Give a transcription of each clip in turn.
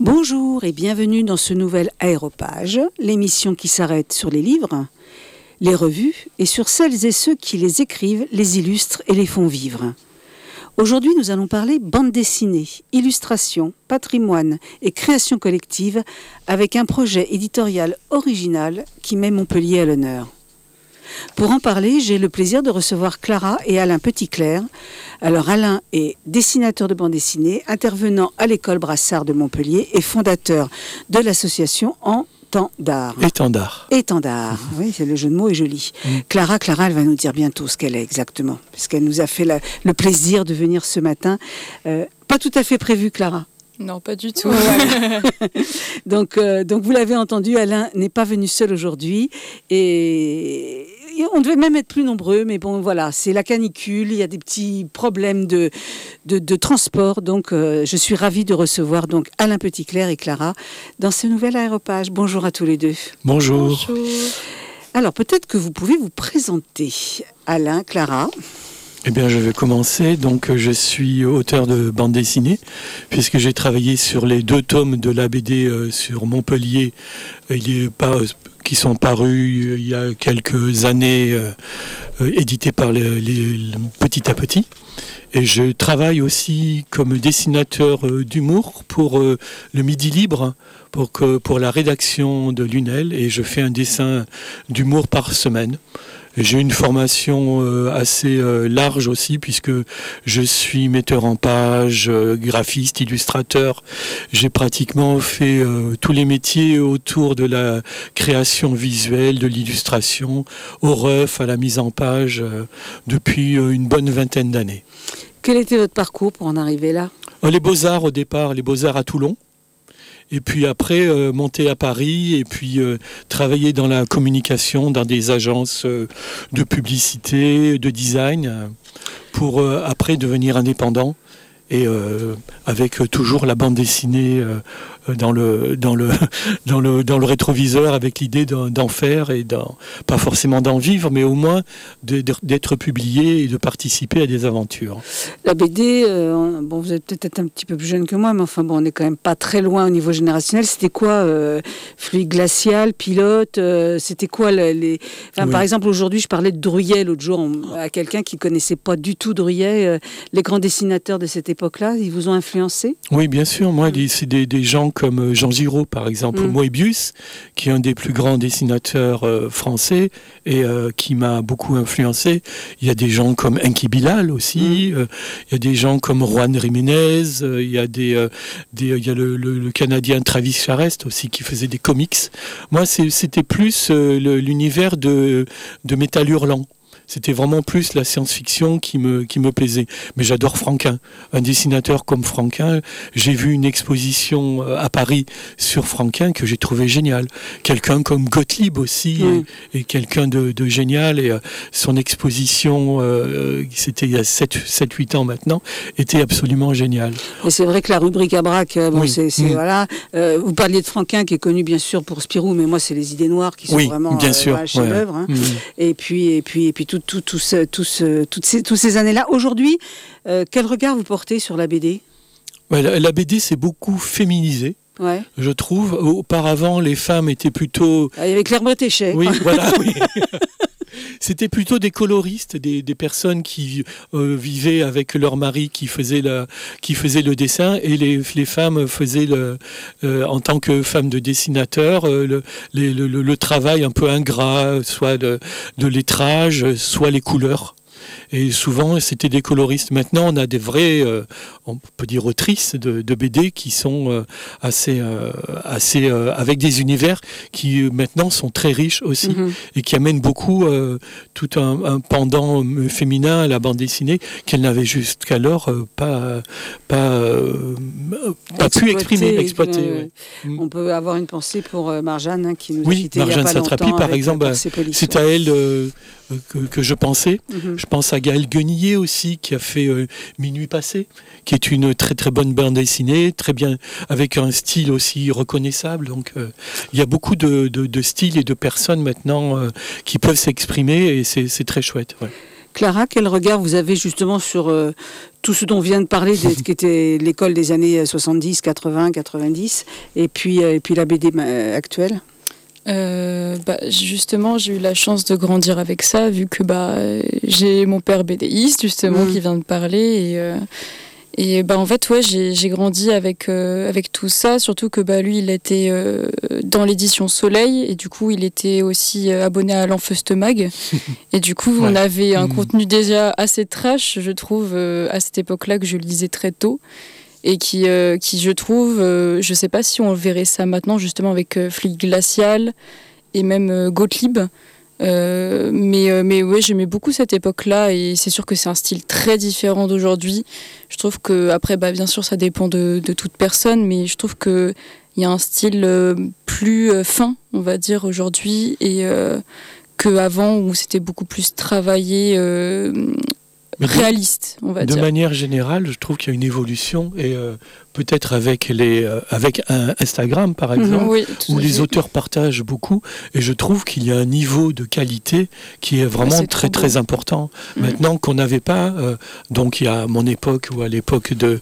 Bonjour et bienvenue dans ce nouvel Aéropage, l'émission qui s'arrête sur les livres, les revues et sur celles et ceux qui les écrivent, les illustrent et les font vivre. Aujourd'hui, nous allons parler bande dessinée, illustration, patrimoine et création collective avec un projet éditorial original qui met Montpellier à l'honneur. Pour en parler, j'ai le plaisir de recevoir Clara et Alain Petitclerc. Alors Alain est dessinateur de bande dessinée, intervenant à l'école Brassard de Montpellier et fondateur de l'association Étendard. Étendard, oui, c'est le jeu de mots est joli. Clara, elle va nous dire bientôt ce qu'elle est exactement, puisqu'elle nous a fait le plaisir de venir ce matin. Pas tout à fait prévu, Clara. Non, pas du tout. Voilà. donc vous l'avez entendu, Alain n'est pas venu seul aujourd'hui et on devait même être plus nombreux, mais bon voilà, c'est la canicule, il y a des petits problèmes de transport, donc je suis ravie de recevoir donc Alain Petitclerc et Clara dans ce nouvel Aéropage. Bonjour à tous les deux. Bonjour. Alors peut-être que vous pouvez vous présenter, Alain, Clara. Eh bien, je vais commencer. Donc, je suis auteur de bande dessinée, puisque j'ai travaillé sur les 2 tomes de la BD sur Montpellier, qui sont parus il y a quelques années, édités par les Petit à Petit. Et je travaille aussi comme dessinateur d'humour pour le Midi Libre, pour la rédaction de Lunel, et je fais un dessin d'humour par semaine. J'ai une formation assez large aussi, puisque je suis metteur en page, graphiste, illustrateur. J'ai pratiquement fait tous les métiers autour de la création visuelle, de l'illustration, au ref, à la mise en page, depuis une bonne vingtaine d'années. Quel était votre parcours pour en arriver là ? Les Beaux-Arts au départ, les Beaux-Arts à Toulon. Et puis après, monter à Paris et puis travailler dans la communication, dans des agences de publicité, de design, pour après devenir indépendant. Et avec toujours la bande dessinée dans le rétroviseur, avec l'idée d'en faire et pas forcément d'en vivre, mais au moins d'être publié et de participer à des aventures. La BD, bon, vous êtes peut-être un petit peu plus jeune que moi, mais enfin bon, on n'est quand même pas très loin au niveau générationnel. C'était quoi Fluide glacial, Pilote, c'était quoi oui. Par exemple, aujourd'hui, je parlais de Druillet l'autre jour à quelqu'un qui connaissait pas du tout Druillet. Les grands dessinateurs de cette époque-là, ils vous ont influencé ? Oui, bien sûr. Moi, c'est des gens comme Jean Giraud, par exemple, Moebius, qui est un des plus grands dessinateurs français et qui m'a beaucoup influencé. Il y a des gens comme Enki Bilal aussi. Il y a des gens comme Juan Jiménez. Il y a le Canadien Travis Charest aussi qui faisait des comics. Moi, c'était plus l'univers de Métal Hurlant. C'était vraiment plus la science-fiction qui me plaisait. Mais j'adore Franquin. Un dessinateur comme Franquin, j'ai vu une exposition à Paris sur Franquin que j'ai trouvé génial. Quelqu'un comme Gottlieb aussi, et quelqu'un de génial. Et son exposition, c'était il y a 7-8 ans maintenant, était absolument géniale. Et c'est vrai que la rubrique à braque, voilà. Vous parliez de Franquin qui est connu bien sûr pour Spirou, mais moi c'est les Idées Noires qui sont vraiment un chef-d'œuvre. Hein. Et puis toutes ces années-là. Aujourd'hui, quel regard vous portez sur la BD ? La BD s'est beaucoup féminisée. Ouais. Je trouve. Auparavant, les femmes étaient plutôt... Il y avait Claire Bretéchet. Oui, voilà, oui. C'était plutôt des coloristes, des personnes qui vivaient avec leur mari qui faisait le dessin, et les femmes faisaient en tant que femmes de dessinateurs le travail un peu ingrat, soit de lettrage, soit les couleurs. Et souvent, c'était des coloristes. Maintenant, on a des vraies, on peut dire autrices de BD qui sont assez avec des univers qui maintenant sont très riches aussi et qui amènent beaucoup tout un pendant féminin à la bande dessinée qu'elle n'avait jusqu'alors pas pu exploiter. On peut avoir une pensée pour Marjane qui nous a quitté il y a pas longtemps. Marjane Satrapi, par exemple, c'est à elle que je pensais. Je pense à Gaël Guenillet aussi, qui a fait Minuit passé, qui est une très très bonne bande dessinée, très bien, avec un style aussi reconnaissable. Donc il y a beaucoup de styles et de personnes maintenant qui peuvent s'exprimer, et c'est très chouette. Ouais. Clara, quel regard vous avez justement sur tout ce dont on vient de parler, qui était l'école des années 70, 80, 90, et puis la BD actuelle? Justement, j'ai eu la chance de grandir avec ça, vu que j'ai mon père BDiste, justement, qui vient de parler, et en fait, ouais, j'ai grandi avec tout ça, surtout que lui, il était dans l'édition Soleil, et du coup, il était aussi abonné à l'Enfeuste Mag, et du coup, on avait un contenu déjà assez trash, je trouve, à cette époque-là, que je lisais très tôt, et qui je trouve, je sais pas si on verrait ça maintenant, justement, avec Flic Glacial, et même Gottlieb. Mais ouais, j'aimais beaucoup cette époque-là, et c'est sûr que c'est un style très différent d'aujourd'hui. Je trouve que, après, bien sûr, ça dépend de toute personne, mais je trouve qu'il y a un style plus fin, on va dire, aujourd'hui, et qu'avant, où c'était beaucoup plus travaillé, réaliste, on va dire. De manière générale, je trouve qu'il y a une évolution, et peut-être avec Instagram, par exemple, où les auteurs partagent beaucoup, et je trouve qu'il y a un niveau de qualité qui est vraiment très très important. Maintenant qu'on n'avait pas, donc il y a à mon époque, ou à l'époque de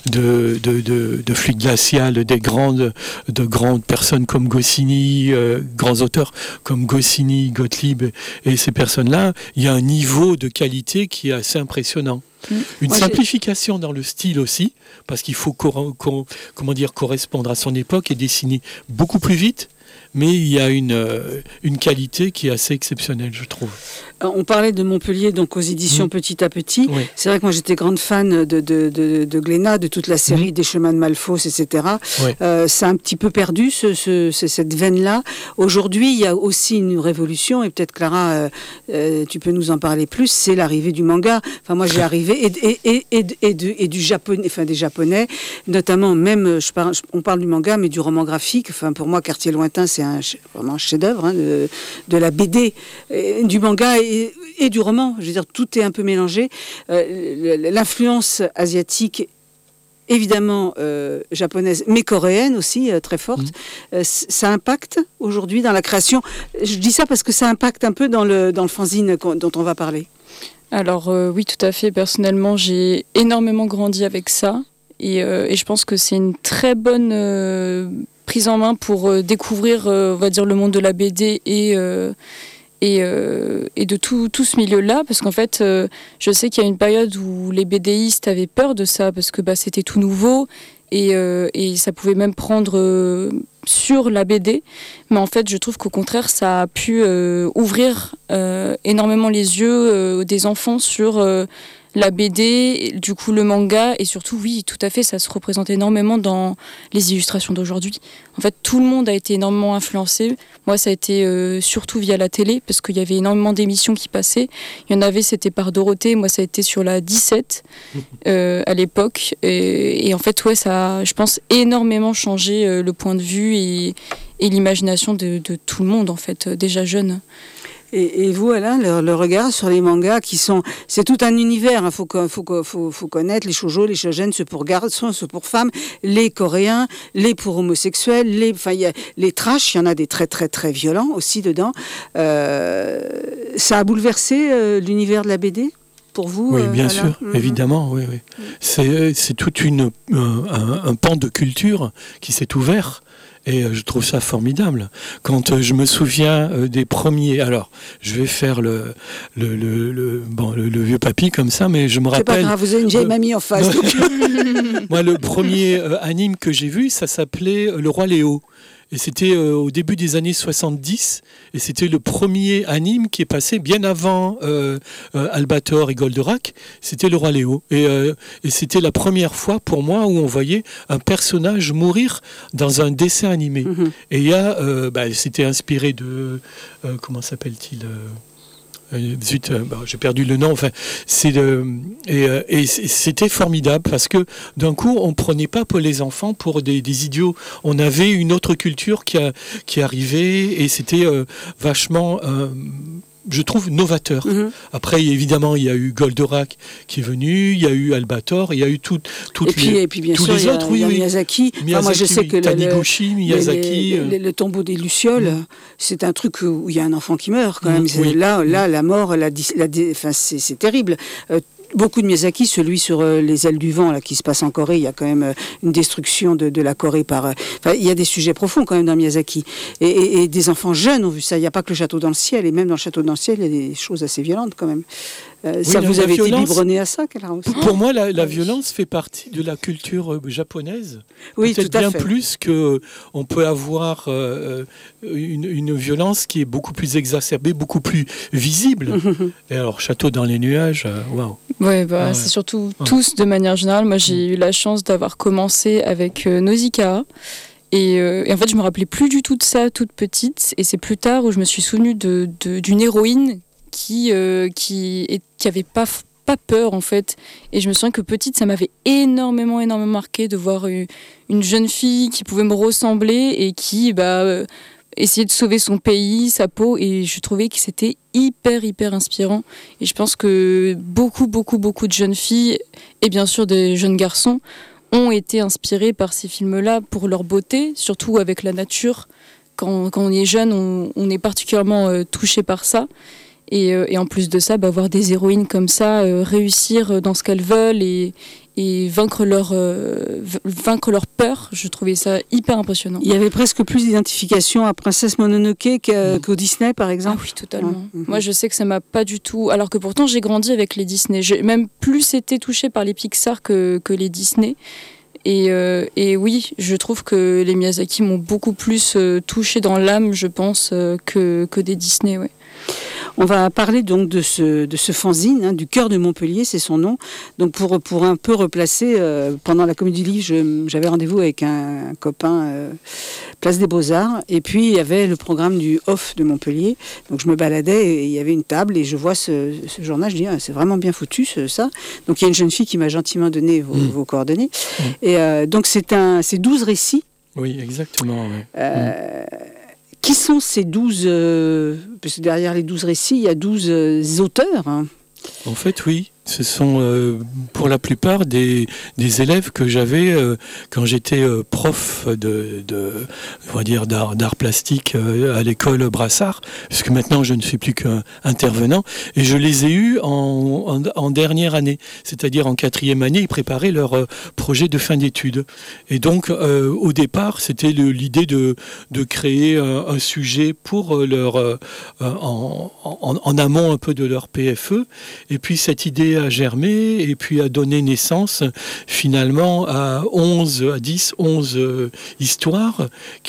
Flic Glacial, de grandes personnes comme Goscinny, grands auteurs comme Goscinny, Gottlieb, et ces personnes-là, il y a un niveau de qualité qui est assez impressionnant. Une simplification dans le style aussi, parce qu'il faut correspondre à son époque et dessiner beaucoup plus vite, mais il y a une qualité qui est assez exceptionnelle, je trouve. On parlait de Montpellier, donc aux éditions Petit à Petit. Oui. C'est vrai que moi j'étais grande fan de Glénat, de toute la série des Chemins de Malfos, etc. Oui. Ça a un petit peu perdu cette veine-là. Aujourd'hui, il y a aussi une révolution, et peut-être Clara, tu peux nous en parler plus, c'est l'arrivée du manga. Enfin, moi j'ai arrivé, et du japonais, enfin des japonais, notamment même, on parle du manga, mais du roman graphique. Enfin, pour moi, Quartier Lointain, c'est vraiment un chef-d'œuvre de la BD, du manga et du roman. Je veux dire, tout est un peu mélangé. L'influence asiatique, évidemment japonaise, mais coréenne aussi, très forte. Ça impacte aujourd'hui dans la création. Je dis ça parce que ça impacte un peu dans le fanzine dont on va parler. Alors oui, tout à fait. Personnellement, j'ai énormément grandi avec ça. Et je pense que c'est une très bonne prise en main pour découvrir, on va dire, le monde de la BD et de tout ce milieu-là, parce qu'en fait, je sais qu'il y a une période où les BDistes avaient peur de ça, parce que c'était tout nouveau, et ça pouvait même prendre sur la BD, mais en fait, je trouve qu'au contraire, ça a pu ouvrir énormément les yeux des enfants sur la BD, du coup le manga, et surtout, oui, tout à fait, ça se représente énormément dans les illustrations d'aujourd'hui. En fait, tout le monde a été énormément influencé. Moi, ça a été surtout via la télé, parce qu'il y avait énormément d'émissions qui passaient. Il y en avait, c'était par Dorothée. Moi, ça a été sur la 17 à l'époque. Et en fait, ouais, ça a, je pense, énormément changé le point de vue et l'imagination de tout le monde, en fait, déjà jeune. Et vous, Alain, le regard sur les mangas c'est tout un univers. Faut connaître les shoujo, les shonen, ceux pour garçons, ceux pour femmes, les coréens, les pour homosexuels, les trash. Il y en a des très très très violents aussi dedans. Ça a bouleversé l'univers de la BD pour vous? Oui, bien sûr, évidemment. Oui. C'est tout un pan de culture qui s'est ouvert. Et je trouve ça formidable. Quand je me souviens des premiers... Alors, je vais faire le vieux papy comme ça, mais je me rappelle... C'est pas grave, vous avez une vieille mamie en face. Moi, le premier anime que j'ai vu, ça s'appelait Le Roi Léo. Et c'était au début des années 70, et c'était le premier anime qui est passé bien avant Albator et Goldorak, c'était Le Roi Léo. Et c'était la première fois pour moi où on voyait un personnage mourir dans un dessin animé. Mm-hmm. Et il y a, c'était inspiré de, comment s'appelle-t-il j'ai perdu le nom. Enfin, et c'était formidable parce que d'un coup, on prenait pas pour les enfants pour des idiots. On avait une autre culture qui arrivait et c'était vachement je trouve, novateur. Après, évidemment, il y a eu Goldorak qui est venu, il y a eu Albator, il y a eu toutes et puis bien tous sûr, les autres. Il y a Miyazaki. Enfin, moi, je sais que Taniguchi, Miyazaki. le tombeau des Lucioles, c'est un truc où il y a un enfant qui meurt quand même. Oui. Là, la mort, enfin, c'est terrible. Beaucoup de Miyazaki, celui sur les ailes du vent là, qui se passe en Corée, il y a quand même une destruction de la Corée par... il y a des sujets profonds quand même dans Miyazaki. Et des enfants jeunes ont vu ça. Il n'y a pas que le château dans le ciel. Et même dans le château dans le ciel, il y a des choses assez violentes quand même. Vous avez été biberonné à ça, Clara aussi. Pour moi, la violence fait partie de la culture japonaise. Oui, peut-être tout à bien fait. plus qu'on peut avoir une violence qui est beaucoup plus exacerbée, beaucoup plus visible. Et alors, château dans les nuages, waouh. Ouais, c'est surtout tous de manière générale. Moi, j'ai eu la chance d'avoir commencé avec Nausicaa. Et en fait, je me rappelais plus du tout de ça toute petite. Et c'est plus tard où je me suis souvenue d'une héroïne qui avait pas peur en fait. Et je me souviens que petite, ça m'avait énormément marqué de voir une jeune fille qui pouvait me ressembler et qui essayait de sauver son pays, sa peau. Et je trouvais que c'était hyper inspirant. Et je pense que beaucoup de jeunes filles et bien sûr des jeunes garçons ont été inspirés par ces films-là pour leur beauté, surtout avec la nature. Quand on est jeune, on est particulièrement touché par ça. Et en plus de ça, voir des héroïnes comme ça réussir dans ce qu'elles veulent et vaincre leur peur, je trouvais ça hyper impressionnant. Il y avait presque plus d'identification à Princesse Mononoke qu'au Disney, par exemple. Ah oui, totalement. Moi, je sais que ça m'a pas du tout... Alors que pourtant, j'ai grandi avec les Disney. J'ai même plus été touchée par les Pixar que les Disney. Et oui, je trouve que les Miyazaki m'ont beaucoup plus touchée dans l'âme, je pense, que des Disney, ouais. On va parler donc de ce fanzine, du cœur de Montpellier, c'est son nom. Donc pour un peu replacer, pendant la Comédie du Livre, j'avais rendez-vous avec un copain Place des Beaux-Arts, et puis il y avait le programme du Off de Montpellier. Donc je me baladais et il y avait une table et je vois ce journal, je dis c'est vraiment bien foutu ça. Donc il y a une jeune fille qui m'a gentiment donné vos coordonnées. Et donc c'est 12 récits. Oui, exactement. Ouais. Qui sont ces 12... parce que derrière les 12 récits, il y a 12 auteurs. Hein. En fait, oui. Ce sont pour la plupart des élèves que j'avais quand j'étais prof on va dire d'art plastique à l'école Brassard, puisque maintenant je ne suis plus qu'intervenant, et je les ai eus en dernière année, c'est-à-dire en 4e année, ils préparaient leur projet de fin d'études. Et donc au départ, c'était l'idée de créer un sujet pour leur en amont un peu de leur PFE, et puis cette idée a germé et puis a donné naissance finalement à 11 histoires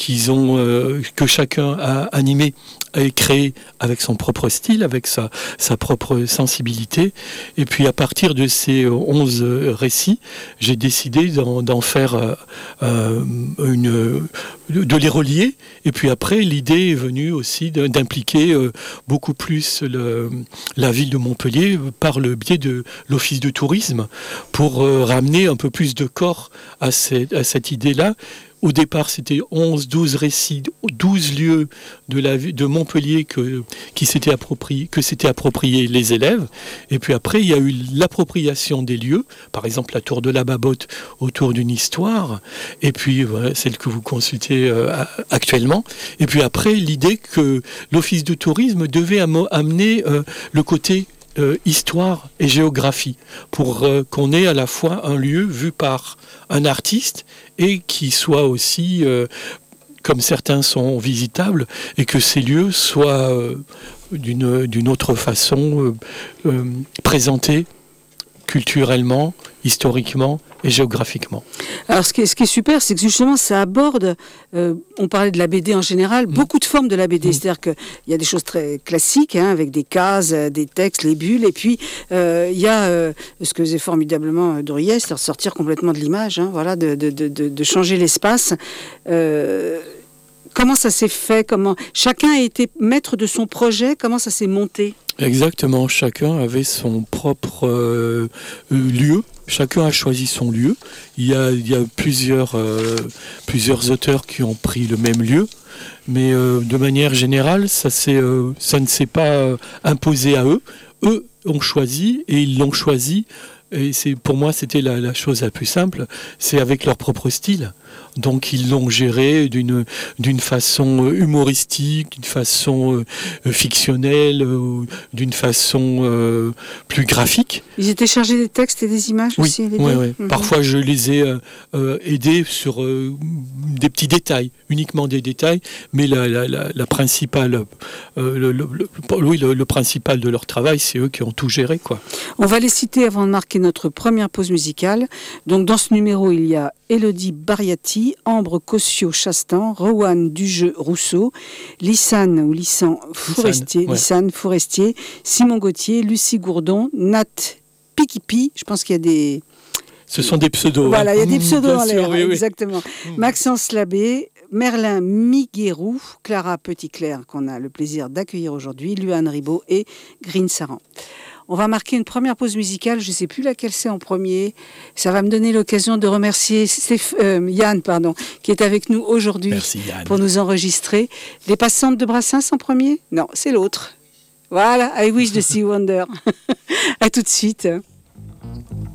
que chacun a animées et créées avec son propre style, avec sa propre sensibilité. Et puis à partir de ces 11 récits, j'ai décidé d'en faire de les relier. Et puis après, l'idée est venue aussi d'impliquer beaucoup plus la ville de Montpellier par le biais de l'office de tourisme pour ramener un peu plus de corps à cette idée-là. Au départ, c'était 12 récits, 12 lieux de Montpellier que s'étaient appropriés les élèves. Et puis après, il y a eu l'appropriation des lieux, par exemple la tour de la Babotte autour d'une histoire, et puis voilà, celle que vous consultez actuellement. Et puis après, l'idée que l'office de tourisme devait amener le côté histoire et géographie, pour qu'on ait à la fois un lieu vu par un artiste et qui soit aussi, comme certains sont visitables, et que ces lieux soient d'une autre façon présentés culturellement, historiquement et géographiquement. Alors ce qui est super, c'est que justement ça aborde, on parlait de la BD en général, beaucoup de formes de la BD, c'est-à-dire qu'il y a des choses très classiques, avec des cases, des textes, les bulles, et puis il y a ce que faisait formidablement Drouillet, c'est-à-dire sortir complètement de l'image, voilà, de changer l'espace. Comment ça s'est fait? Comment chacun a été maître de son projet? Comment ça s'est monté? Exactement, chacun avait son propre lieu Chacun a choisi son lieu. Il y a plusieurs auteurs qui ont pris le même lieu, mais de manière générale, ça ne s'est pas imposé à eux. Eux ont choisi et ils l'ont choisi. Et pour moi, c'était la chose la plus simple. C'est avec leur propre style. Donc ils l'ont géré d'une façon humoristique, d'une façon fictionnelle, d'une façon plus graphique. Ils étaient chargés des textes et des images Oui, aussi, les oui, deux. oui. Parfois je les ai aidés sur des petits détails, uniquement des détails, mais la principale, le principal de leur travail, c'est eux qui ont tout géré, quoi. On va les citer avant de marquer notre première pause musicale. Donc dans ce numéro, il y a Élodie Bariati, Ambre Cossio-Chastan, Rowan Dujeu-Rousseau, Lissane Forestier, Lissane Forestier, Simon Gauthier, Lucie Gourdon, Nat Pikipi, je pense qu'il y a des... Ce sont des pseudos. Voilà, il y a des pseudos en l'air, oui, exactement. Maxence Labbé, Merlin Miguerou, Clara Petit-Clair, qu'on a le plaisir d'accueillir aujourd'hui, Luan Ribaud et Green Saran. On va marquer une première pause musicale, je ne sais plus laquelle c'est en premier. Ça va me donner l'occasion de remercier Yann, qui est avec nous aujourd'hui pour nous enregistrer. Les passantes de Brassens en premier ? Non, c'est l'autre. Voilà, I Wish de Sea Wonder. À tout de suite.